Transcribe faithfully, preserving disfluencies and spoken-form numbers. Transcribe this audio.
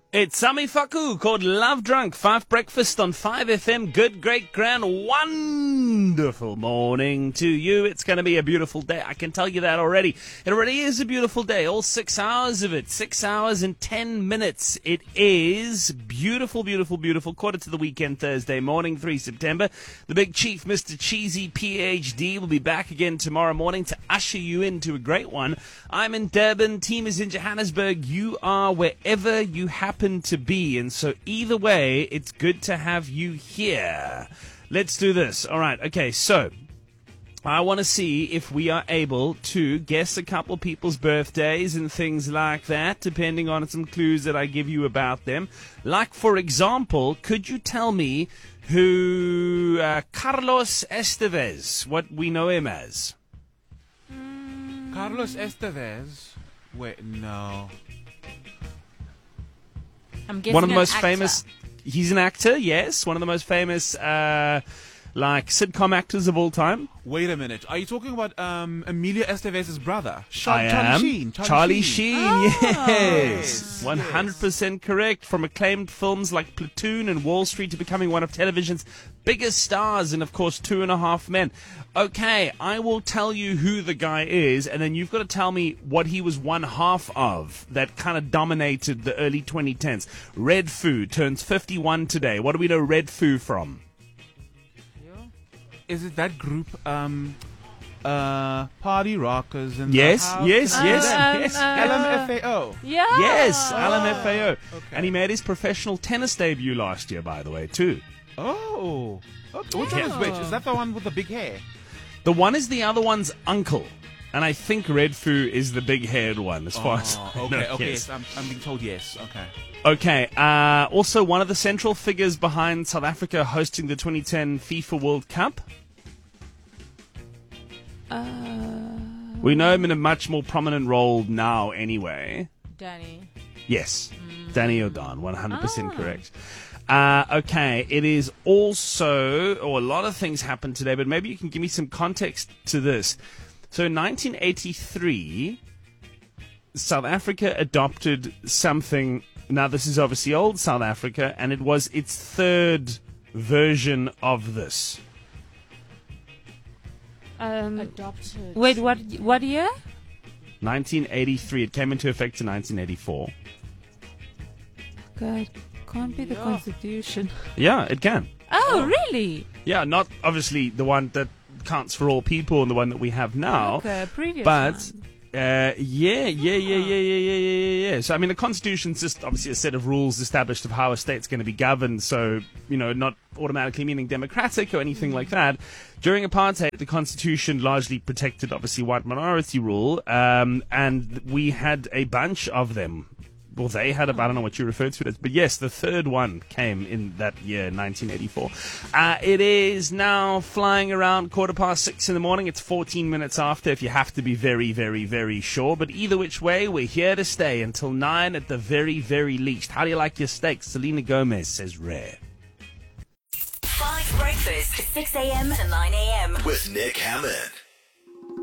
It's Sami Faku called Love Drunk. Five Breakfast on five F M. Good, great, grand, wonderful morning to you. It's going to be a beautiful day. I can tell you that already. It already is a beautiful day. All six hours of it. Six hours and ten minutes. It is beautiful, beautiful, beautiful. Quarter to the weekend, Thursday morning, the third of September. The big chief, Mister Cheesy, P H D, will be back again tomorrow morning to usher you into a great one. I'm in Durban. Team is in Johannesburg. You are wherever you happen to be, and so either way, it's good to have you here. Let's do this. All right. Okay. So I want to see if we are able to guess a couple people's birthdays and things like that, depending on some clues that I give you about them. Like, for example, could you tell me who uh, Carlos Estevez, what we know him as? Mm. Carlos Estevez? Wait, no. I'm guessing One of the an most actor. famous. He's an actor, yes. One of the most famous, uh, like sitcom actors of all time. Wait a minute. Are you talking about um, Emilio Estevez's brother? Char- I Charlie am. Sheen. Charlie Sheen, Oh. yes. one hundred percent correct. From acclaimed films like Platoon and Wall Street to becoming one of television's biggest stars and, of course, Two and a Half Men. Okay, I will tell you who the guy is, and then you've got to tell me what he was one half of that kind of dominated the early twenty tens. Red Foo turns fifty-one today. What do we know Red Foo from? Is it that group, um, uh, Party Rockers and Yes, the house? yes, Can I yes, say that? Um, yes. uh, L M F A O. Yeah. Yes, L M F A O. Okay. And he made his professional tennis debut last year, by the way, too. Oh. Okay. Which one is Yeah. which? Is that the one with the big hair? The one is the other one's uncle. And I think Red Foo is the big-haired one, as far as Oh, I okay, know. okay. Yes. Yes, I'm, I'm being told yes. Okay. Okay, uh, also one of the central figures behind South Africa hosting the twenty ten FIFA World Cup. Uh, We know him in a much more prominent role now anyway. Danny. Yes, Danny O'Don, one hundred percent Ah. correct. Uh, okay, it is also, or a lot of things happened today, but maybe you can give me some context to this. So in nineteen eighty-three, South Africa adopted something. Now, this is obviously old South Africa, and it was its third version of this. Um, Adopted. wait, what? What year? nineteen eighty-three. It came into effect in nineteen eighty-four. God, can't be the Yeah. Constitution. Yeah, it can. Oh, really? Yeah, not obviously the one that counts for all people and the one that we have now. Okay, previous But one. uh, yeah, yeah, yeah, yeah, yeah, yeah, yeah, yeah. So I mean, the Constitution's just obviously a set of rules established of how a state's going to be governed. So you know, not automatically meaning democratic or anything like that. During apartheid, the Constitution largely protected obviously white minority rule, um, and we had a bunch of them. Well, they had, a, I don't know what you referred to it as, but yes, the third one came in that year, nineteen eighty-four. Uh, it is now flying around quarter past six in the morning. It's fourteen minutes after, if you have to be very, very, very sure. But either which way, we're here to stay until nine at the very, very least. How do you like your steak? Selena Gomez says rare. Five Breakfast, six a.m. to nine a.m. With Nick Hammond.